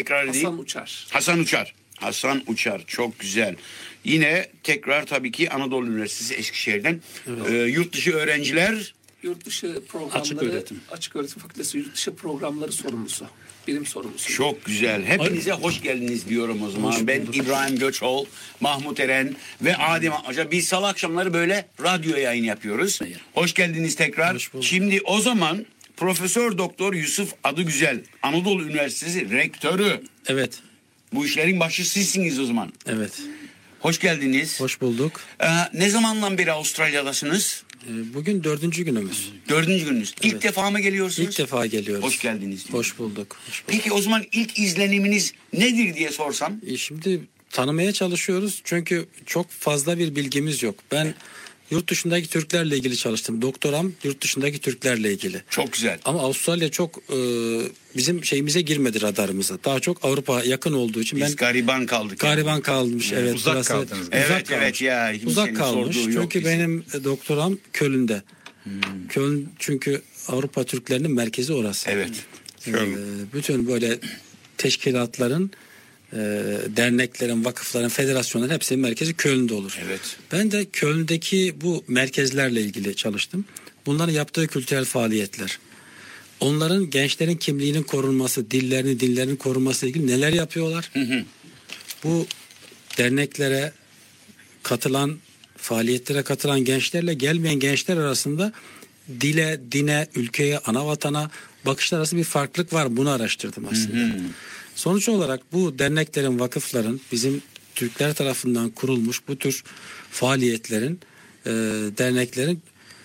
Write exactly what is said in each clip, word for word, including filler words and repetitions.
Tekrar edeyim. Hasan Uçar. Hasan Uçar. Hasan Uçar. Çok güzel. Yine tekrar tabii ki Anadolu Üniversitesi Eskişehir'den evet. e, yurt dışı öğrenciler... Yurt dışı programları, açık öğretim. Açık öğretim fakültesi yurt dışı programları sorumlusu. Birim sorumlusu. Çok güzel. Hepinize hoş geldiniz diyorum o zaman. Hoş ben İbrahim Göçoğlu, Mahmut Eren ve Adem Hoca. Biz salı akşamları böyle radyo yayın yapıyoruz. Hoş geldiniz tekrar. Hoş Şimdi o zaman Profesör Doktor Yusuf Adıgüzel, Anadolu Üniversitesi Rektörü. Evet. Bu işlerin başı sizsiniz o zaman. Evet. Hoş geldiniz. Hoş bulduk. Ee, ne zamandan beri Avustralya'dasınız? Bugün dördüncü günümüz. Dördüncü gününüz. Evet. İlk defa mı geliyorsunuz? İlk defa geliyoruz. Hoş geldiniz. Diyorum. Hoş bulduk. Hoş bulduk. Peki o zaman ilk izleniminiz nedir diye sorsam? E şimdi tanımaya çalışıyoruz. Çünkü çok fazla bir bilgimiz yok. Ben yurt dışındaki Türklerle ilgili çalıştım. Doktoram yurt dışındaki Türklerle ilgili. Çok güzel. Ama Avustralya çok e, bizim şeyimize girmedi, radarımıza. Daha çok Avrupa yakın olduğu için. Biz ben gariban kaldık. Gariban yani. kalmış. Evet. Uzak burası, kaldınız. Uzak evet kalmış. evet ya. Uzak kalmış. Çünkü bizim. benim doktoram Köln'de. Hmm. Köln çünkü Avrupa Türklerinin merkezi orası. Evet. Ee, bütün böyle teşkilatların, e, derneklerin, vakıfların, federasyonların hepsinin merkezi Köln'de olur. Evet. Ben de Köln'deki bu merkezlerle ilgili çalıştım. Bunların yaptığı kültürel faaliyetler, onların gençlerin kimliğinin korunması, dillerini, dinlerinin korunması ile ilgili neler yapıyorlar? Hı hı. Bu derneklere katılan, faaliyetlere katılan gençlerle gelmeyen gençler arasında dile, dine, ülkeye, ana vatana bakışlar arasında bir farklılık var. Bunu araştırdım aslında. Hı hı. Sonuç olarak bu derneklerin, vakıfların, bizim Türkler tarafından kurulmuş bu tür faaliyetlerin, e, derneklerin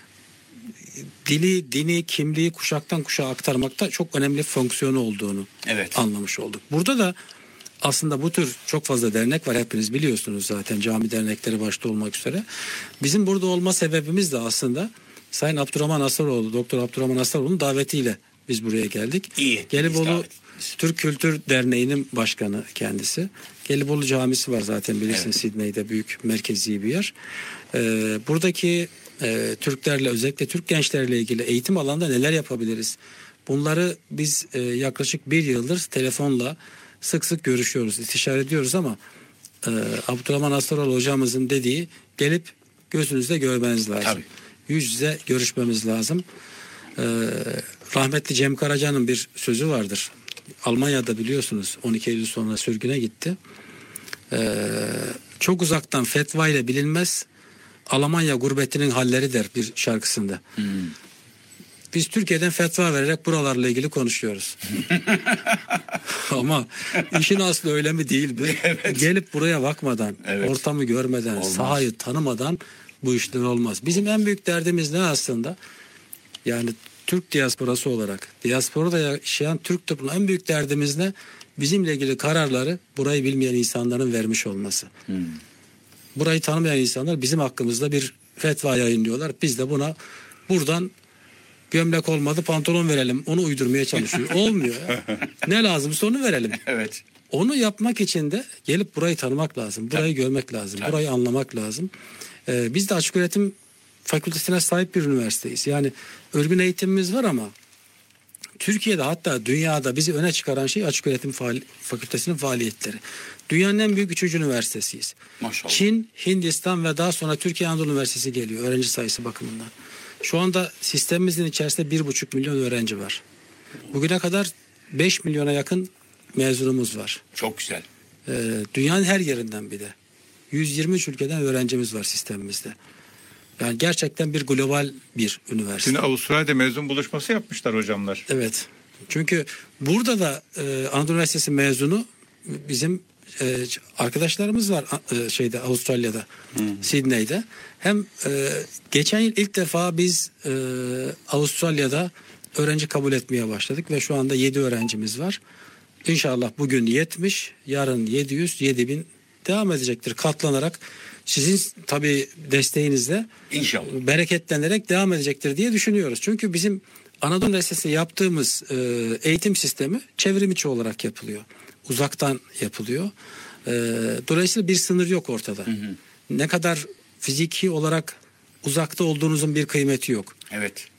dili, dini, kimliği kuşaktan kuşağa aktarmakta çok önemli fonksiyonu olduğunu evet. anlamış olduk. Burada da aslında bu tür çok fazla dernek var, hepiniz biliyorsunuz zaten, cami dernekleri başta olmak üzere. Bizim burada olma sebebimiz de aslında Sayın Abdurrahman Asaroğlu, Doktor Abdurrahman Asaroğlu'nun davetiyle biz buraya geldik. İyi. Gelibolu Türk Kültür Derneği'nin başkanı kendisi. Gelibolu Camisi var zaten, bilirsiniz, evet. Sidney'de büyük merkezi bir yer. Ee, buradaki e, Türklerle, özellikle Türk gençlerle ilgili eğitim alanında neler yapabiliriz? Bunları biz e, yaklaşık bir yıldır telefonla sık sık görüşüyoruz, istişare ediyoruz ama e, Abdurrahman Asaroğlu hocamızın dediği, gelip gözünüzde görmeniz lazım. Tabii. Yüz yüze görüşmemiz lazım. Ee, rahmetli Cem Karaca'nın bir sözü vardır. Almanya'da biliyorsunuz on iki Eylül sonra sürgüne gitti. Ee, çok uzaktan fetva ile bilinmez, Almanya gurbetinin halleri der bir şarkısında. Hmm. Biz Türkiye'den fetva vererek buralarla ilgili konuşuyoruz. Ama işin aslı öyle mi değil mi? Evet. Gelip buraya bakmadan, evet. ortamı görmeden, olmaz. Sahayı tanımadan bu işler olmaz. Bizim en büyük derdimiz ne aslında? Yani Türk diasporası olarak, diasporada yaşayan Türk toplumunun en büyük derdimiz ne? Bizimle ilgili kararları burayı bilmeyen insanların vermiş olması. Hmm. Burayı tanımayan insanlar bizim hakkımızda bir fetva yayınlıyorlar. Biz de buna buradan gömlek olmadı pantolon verelim, onu uydurmaya çalışıyor. Olmuyor ya. Ne lazımsa onu verelim. Evet. Onu yapmak için de gelip burayı tanımak lazım. Burayı Tabii. görmek lazım. Tabii. Burayı anlamak lazım. Ee, biz de açık öğretim fakültesine sahip bir üniversiteyiz. Yani örgün eğitimimiz var ama Türkiye'de, hatta dünyada bizi öne çıkaran şey açık öğretim faal- fakültesinin faaliyetleri. Dünyanın en büyük üçüncü üniversitesiyiz. Maşallah. Çin, Hindistan ve daha sonra Türkiye Anadolu Üniversitesi geliyor öğrenci sayısı bakımından. Şu anda sistemimizin içerisinde bir buçuk milyon öğrenci var. Bugüne kadar beş milyona yakın mezunumuz var. Çok güzel. Ee, dünyanın her yerinden bir de. yüz yirmi üç ülkeden öğrencimiz var sistemimizde. Yani gerçekten bir global bir üniversite. Şimdi Avustralya'da mezun buluşması yapmışlar hocamlar. Evet. Çünkü burada da e, Anadolu Üniversitesi mezunu bizim e, arkadaşlarımız var e, şeyde Avustralya'da, hmm. Sydney'de. Hem e, geçen yıl ilk defa biz e, Avustralya'da öğrenci kabul etmeye başladık ve şu anda yedi öğrencimiz var. İnşallah bugün yetmiş, yarın yedi yüz, yedi bin devam edecektir katlanarak. Sizin tabii desteğinizle İnşallah bereketlenerek devam edecektir diye düşünüyoruz. Çünkü bizim Anadolu Üniversitesi'nde yaptığımız e, eğitim sistemi çevrim içi olarak yapılıyor. Uzaktan yapılıyor. E, dolayısıyla bir sınır yok ortada. Hı hı. Ne kadar fiziki olarak uzakta olduğunuzun bir kıymeti yok. Evet.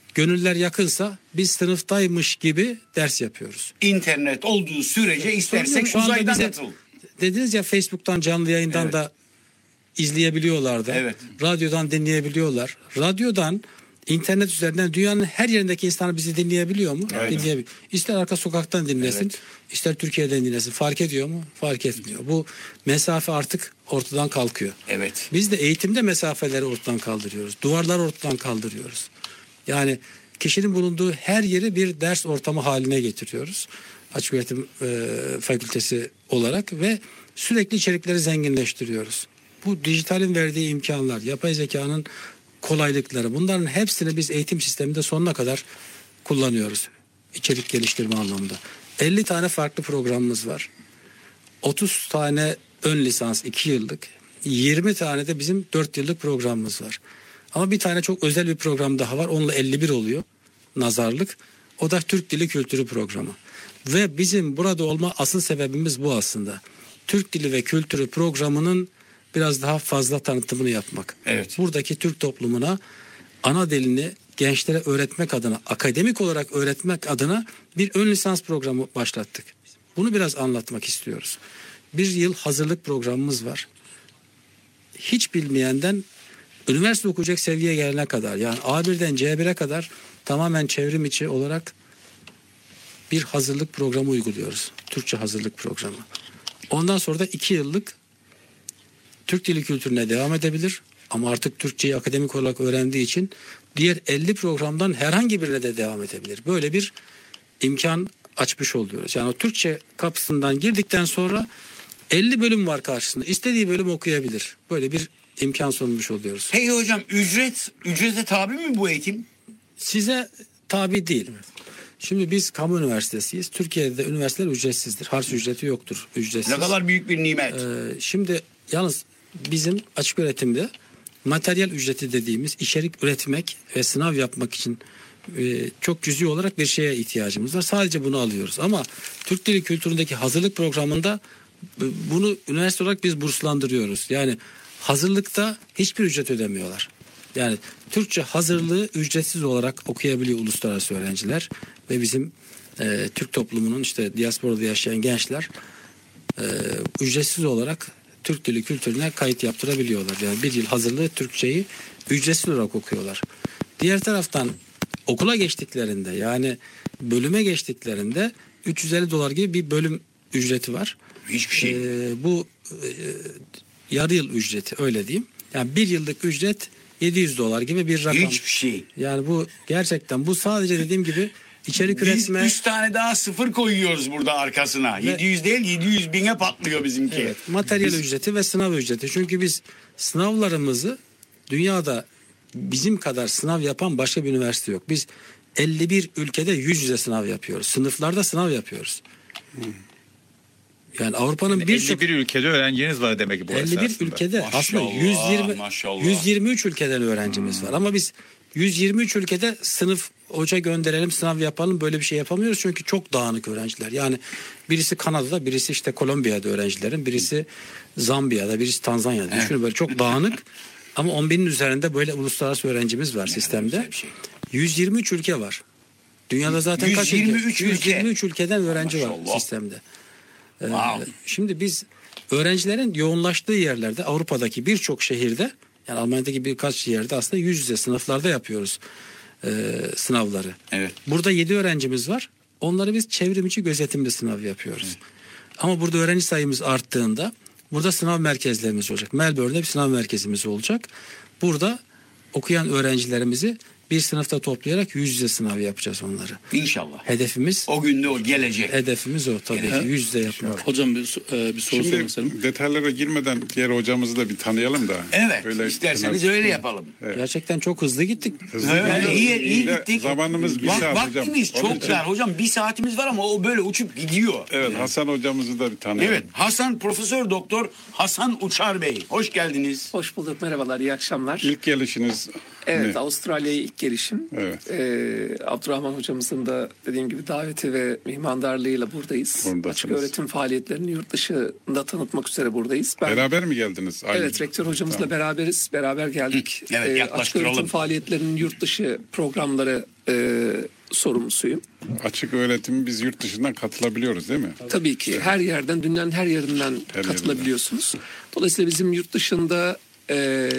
gönüller yakınsa biz sınıftaymış gibi ders yapıyoruz. İnternet olduğu sürece istersek Şu anda uzaydan bize- katıl. Dediniz ya, Facebook'tan canlı yayından Evet. da izleyebiliyorlar da. Evet. Radyodan dinleyebiliyorlar. Radyodan internet üzerinden dünyanın her yerindeki insanlar bizi dinleyebiliyor mu? Evet. Dinleyebiliyor. İster arka sokaktan dinlesin, Evet. ister Türkiye'den dinlesin. Fark ediyor mu? Fark etmiyor. Bu mesafe artık ortadan kalkıyor. Evet. Biz de eğitimde mesafeleri ortadan kaldırıyoruz. Duvarları ortadan kaldırıyoruz. Yani kişinin bulunduğu her yeri bir ders ortamı haline getiriyoruz. Açık öğretim e, fakültesi olarak ve sürekli içerikleri zenginleştiriyoruz. Bu dijitalin verdiği imkanlar, yapay zekanın kolaylıkları, bunların hepsini biz eğitim sisteminde sonuna kadar kullanıyoruz. İçerik geliştirme anlamında. elli tane farklı programımız var. otuz tane ön lisans iki yıllık, yirmi tane de bizim dört yıllık programımız var. Ama bir tane çok özel bir program daha var. Onunla elli bir oluyor. Nazarlık. O da Türk Dili Kültürü programı. Ve bizim burada olma asıl sebebimiz bu aslında. Türk Dili ve Kültürü programının biraz daha fazla tanıtımını yapmak. Evet. Buradaki Türk toplumuna ana dilini gençlere öğretmek adına, akademik olarak öğretmek adına bir ön lisans programı başlattık. Bunu biraz anlatmak istiyoruz. Bir yıl hazırlık programımız var. Hiç bilmeyenden üniversite okuyacak seviyeye gelene kadar, yani A birden C bire kadar tamamen çevrim içi olarak bir hazırlık programı uyguluyoruz. Türkçe hazırlık programı. Ondan sonra da iki yıllık Türk dili kültürüne devam edebilir. Ama artık Türkçeyi akademik olarak öğrendiği için diğer elli programdan herhangi birine de devam edebilir. Böyle bir imkan açmış oluyoruz. Yani o Türkçe kapısından girdikten sonra elli bölüm var karşısında. İstediği bölüm okuyabilir. Böyle bir imkan sunmuş oluyoruz. Peki hocam, ücret ücrete tabi mi bu eğitim? Size tabi değil. Şimdi biz kamu üniversitesiyiz. Türkiye'de de üniversiteler ücretsizdir. Harç ücreti yoktur. Ücretsiz. Ne kadar büyük bir nimet. Ee, şimdi yalnız bizim açık öğretimde materyal ücreti dediğimiz içerik üretmek ve sınav yapmak için e, çok cüzi olarak bir şeye ihtiyacımız var. Sadece bunu alıyoruz. Ama Türk Dili Kültürü'ndeki hazırlık programında e, bunu üniversite olarak biz burslandırıyoruz. Yani hazırlıkta hiçbir ücret ödemiyorlar. Yani Türkçe hazırlığı ücretsiz olarak okuyabiliyor uluslararası öğrenciler ve bizim e, Türk toplumunun işte diasporada yaşayan gençler e, ücretsiz olarak Türk dili kültürüne kayıt yaptırabiliyorlar. Yani bir yıl hazırlığı Türkçeyi ücretsiz olarak okuyorlar. Diğer taraftan okula geçtiklerinde, yani bölüme geçtiklerinde üç yüz elli dolar gibi bir bölüm ücreti var. Hiçbir şey. Ee, bu e, yarı yıl ücreti, öyle diyeyim. Yani bir yıllık ücret yedi yüz dolar gibi bir rakam. Hiçbir şey. Yani bu gerçekten, bu sadece dediğim gibi içerik Biz üretme. üç tane daha sıfır koyuyoruz burada arkasına. yedi yüz değil, yedi yüz bine patlıyor bizimki. Evet, materyal ücreti ve sınav ücreti. Çünkü biz sınavlarımızı dünyada bizim kadar sınav yapan başka bir üniversite yok. Biz elli bir ülkede yüz yüze sınav yapıyoruz. Sınıflarda sınav yapıyoruz. Yani Avrupa'nın birçok elli bir ülkede öğrenciniz var demek ki bu elli bir aslında. ülkede Maşallah, aslında yüz yirmi maşallah. yüz yirmi üç ülkeden öğrencimiz var. Ama biz yüz yirmi üç ülkede sınıf hoca gönderelim, sınav yapalım, böyle bir şey yapamıyoruz. Çünkü çok dağınık öğrenciler. Yani birisi Kanada'da, birisi işte Kolombiya'da öğrencilerin, birisi Zambiya'da, birisi Tanzanya'da. Evet. Düşünün, böyle çok dağınık. Ama on binin üzerinde böyle uluslararası öğrencimiz var sistemde. güzel bir şey. yüz yirmi üç ülke var. Dünyada zaten kaç yüz yirmi ülke? üç ülke. yüz yirmi üç ülkeden öğrenci var Maşallah. sistemde. Ee, Wow. Şimdi biz öğrencilerin yoğunlaştığı yerlerde, Avrupa'daki birçok şehirde, yani Almanya'daki birkaç yerde aslında yüz yüze sınıflarda yapıyoruz e, sınavları. Evet. Burada yedi öğrencimiz var. Onları biz çevrimiçi gözetimli sınav yapıyoruz. Evet. Ama burada öğrenci sayımız arttığında burada sınav merkezlerimiz olacak. Melbourne'de bir sınav merkezimiz olacak. Burada okuyan öğrencilerimizi bir sınıfta toplayarak yüz yüze sınav yapacağız onları. İnşallah. Hedefimiz O günde o gelecek. hedefimiz o tabii ki, yüz yüze yapmak. Hocam bir, so- e, bir soru sormak isterim. Şimdi detaylara girmeden diğer hocamızı da bir tanıyalım da. Evet. Öyle isterseniz hemen- öyle yapalım. Gerçekten çok hızlı gittik. Hızlı Evet, gidiyor. iyi, iyi Bir de gittik. Zamanımız bir Bak, saat hocam. vaktimiz Onun çok için- dar. Hocam bir saatimiz var ama o böyle uçup gidiyor. Evet, Hasan hocamızı da bir tanıyalım. Evet. Hasan Profesör Doktor Hasan Uçar Bey. Hoş geldiniz. Hoş bulduk, merhabalar, iyi akşamlar. İlk gelişiniz Evet, ne? Avustralya'ya ilk gelişim. Evet. Ee, Abdurrahman hocamızın da dediğim gibi daveti ve mihmandarlığıyla buradayız. Buradasınız. Açık öğretim faaliyetlerini yurt dışında tanıtmak üzere buradayız. Ben, Beraber mi geldiniz? Aynı- evet, rektör hocamızla Tamam. beraberiz. Beraber geldik. Hı, evet, Ee, açık yaklaştıralım. öğretim faaliyetlerinin yurt dışı programları e, sorumlusuyum. Açık öğretimi biz yurt dışından katılabiliyoruz değil mi? Tabii ki her yerden, dünyanın her yerinden Her katılabiliyorsunuz. Dolayısıyla bizim yurt dışında e,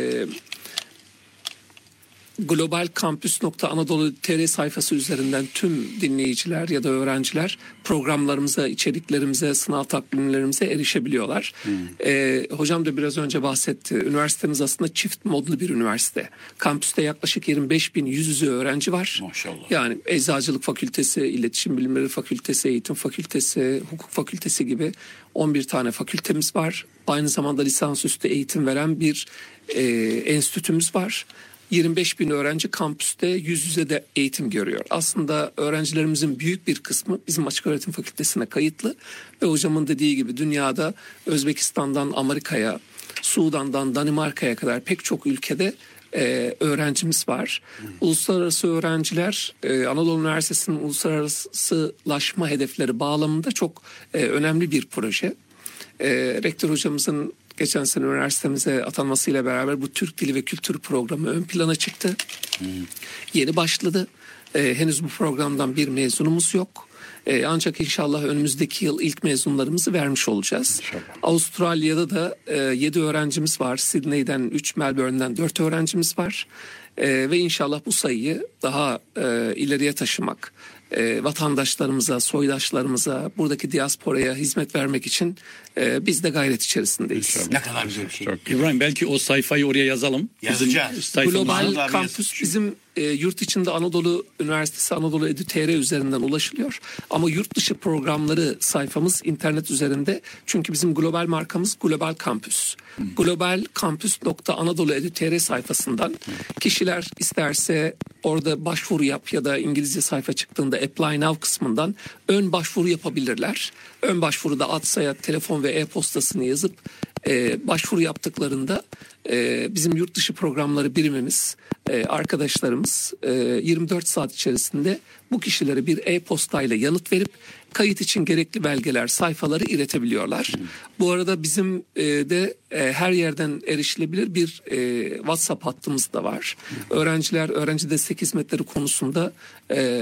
globalcampus nokta anadolu nokta tr sayfası üzerinden tüm dinleyiciler ya da öğrenciler programlarımıza, içeriklerimize, sınav takvimlerimize erişebiliyorlar. Hmm. Ee, hocam da biraz önce bahsetti. Üniversitemiz aslında çift modlu bir üniversite. Kampüste yaklaşık yirmi beş bin yüz yüze öğrenci var. Maşallah. Yani Eczacılık Fakültesi, İletişim Bilimleri Fakültesi, Eğitim Fakültesi, Hukuk Fakültesi gibi on bir tane fakültemiz var. Aynı zamanda lisansüstü eğitim veren bir e, enstitümüz var. yirmi beş bin öğrenci kampüste yüz yüze de eğitim görüyor. Aslında öğrencilerimizin büyük bir kısmı bizim Açık Öğretim Fakültesine kayıtlı ve hocamın dediği gibi dünyada Özbekistan'dan Amerika'ya, Sudan'dan Danimarka'ya kadar pek çok ülkede e, öğrencimiz var. Hmm. Uluslararası öğrenciler e, Anadolu Üniversitesi'nin uluslararasılaşma hedefleri bağlamında çok e, önemli bir proje. E, Rektör hocamızın geçen sene üniversitemize atanmasıyla beraber bu Türk Dili ve Kültürü programı ön plana çıktı. Hmm. Yeni başladı. Ee, henüz bu programdan bir mezunumuz yok. Ee, ancak inşallah önümüzdeki yıl ilk mezunlarımızı vermiş olacağız. İnşallah. Avustralya'da da e, yedi öğrencimiz var. Sydney'den üç, Melbourne'den dört öğrencimiz var. E, ve inşallah bu sayıyı daha e, ileriye taşımak, e, vatandaşlarımıza, soydaşlarımıza, buradaki diasporaya hizmet vermek için e, biz de gayret içerisindeyiz. İnşallah. Ne kadar güzel bir şey. Çok İbrahim belki o sayfayı oraya yazalım. Yazacağız. Bizim Global Anadolu Kampüs Aviyası- bizim e, yurt içinde Anadolu Üniversitesi Anadolu Edu nokta tr üzerinden ulaşılıyor. Ama yurt dışı programları sayfamız internet üzerinde. Çünkü bizim global markamız Global Kampüs. Hmm. globalcampus nokta anadolu edu nokta tr sayfasından kişiler isterse orada başvuru yap ya da İngilizce sayfa çıktığında Apply Now kısmından ön başvuru yapabilirler. Ön başvuruda ad, soyad, telefon ve e-postasını yazıp e, başvuru yaptıklarında e, bizim yurt dışı programları birimimiz, e, arkadaşlarımız e, yirmi dört saat içerisinde bu kişilere bir e-postayla yanıt verip kayıt için gerekli belgeler, sayfaları iletebiliyorlar. Hmm. Bu arada bizim e, de e, her yerden erişilebilir bir e, WhatsApp hattımız da var. Hmm. Öğrenciler, öğrenci destek hizmetleri konusunda e,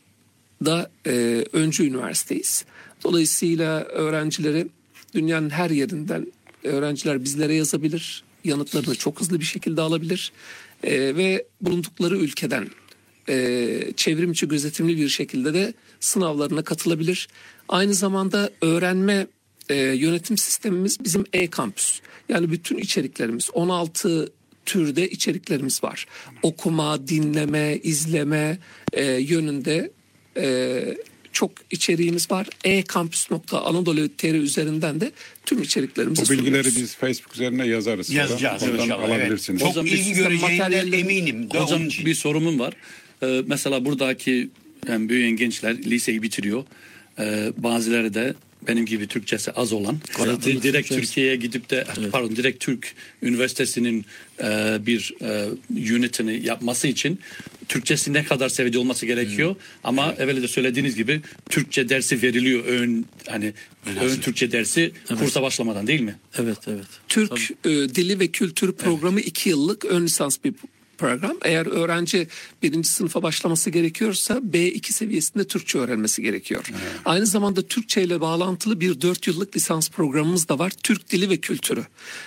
da e, öncü üniversiteyiz. Dolayısıyla öğrencileri dünyanın her yerinden öğrenciler bizlere yazabilir. Yanıtlarını çok hızlı bir şekilde alabilir. E, ve bulundukları ülkeden e, çevrimçi gözetimli bir şekilde de sınavlarına katılabilir. Aynı zamanda öğrenme e, yönetim sistemimiz bizim e-kampüs. Yani bütün içeriklerimiz on altı türde içeriklerimiz var. Okuma, dinleme, izleme e, yönünde e, çok içeriğimiz var. e-kampüs nokta anadolu nokta tr üzerinden de tüm içeriklerimizi Bu bilgileri sunuyoruz. biz Facebook üzerine yazarız. sonra. Yazacağız Oradan inşallah. alabilirsiniz. Evet. Hocam, Çok biz ilgi size göreceğinden materyalleri- eminim. De Hocam onun için. bir sorumum var. Ee, mesela buradaki yani büyüyen gençler liseyi bitiriyor. Ee, bazıları da benim gibi Türkçesi az olan Anadolu direkt Türkçesi. Türkiye'ye gidip de pardon direkt Türk Üniversitesi'nin e, bir e, unitini yapması için Türkçesi ne kadar seviyede olması gerekiyor. Hmm. Ama evvel de söylediğiniz gibi Türkçe dersi veriliyor ön hani ön Türkçe dersi kursa başlamadan değil mi? Evet, evet. Türk e, Dili ve Kültürü programı iki yıllık ön lisans bir program. Eğer öğrenci birinci sınıfa başlaması gerekiyorsa B iki seviyesinde Türkçe öğrenmesi gerekiyor. Evet. Aynı zamanda Türkçe ile bağlantılı bir dört yıllık lisans programımız da var. Türk Dili ve Kültürü.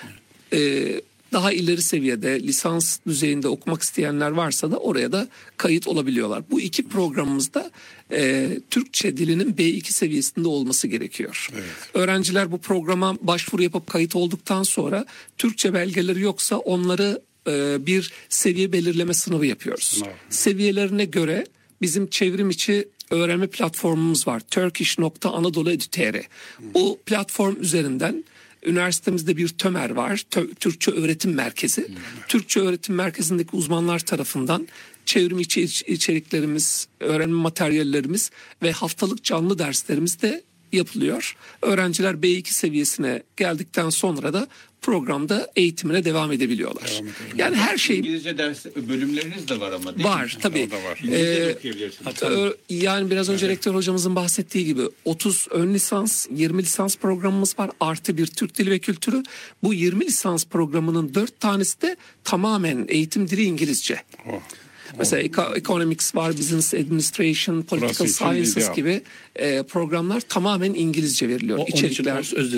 Ee, daha ileri seviyede lisans düzeyinde okumak isteyenler varsa da oraya da kayıt olabiliyorlar. Bu iki programımızda e, Türkçe dilinin B iki seviyesinde olması gerekiyor. Evet. Öğrenciler bu programa başvuru yapıp kayıt olduktan sonra Türkçe belgeleri yoksa onları bir seviye belirleme sınavı yapıyoruz. Evet. Seviyelerine göre bizim çevrim içi öğrenme platformumuz var. turkish nokta anadolu nokta edu nokta tr. Bu platform üzerinden üniversitemizde bir TÖMER var. Tö- Türkçe Öğretim Merkezi. Hmm. Türkçe Öğretim Merkezi'ndeki uzmanlar tarafından çevrim içi iç- içeriklerimiz, öğrenme materyallerimiz ve haftalık canlı derslerimiz de yapılıyor. Öğrenciler B iki seviyesine geldikten sonra da programda eğitimine devam edebiliyorlar. Devam yani her şey İngilizce ders bölümleriniz de var ama değil var mi? tabii. O da var. İngilizce de Ee, okuyabilirsiniz. Ö- Yani biraz önce rektör hocamızın bahsettiği gibi otuz ön lisans, yirmi lisans programımız var. Artı bir Türk Dili ve Kültürü. Bu yirmi lisans programının dört tanesi de tamamen eğitim dili İngilizce. Oh. Mesela Eco- Economics var, Business Administration, Political Burası için Sciences ideal. gibi e, programlar tamamen İngilizce veriliyor. O- onun için İçerikler. özür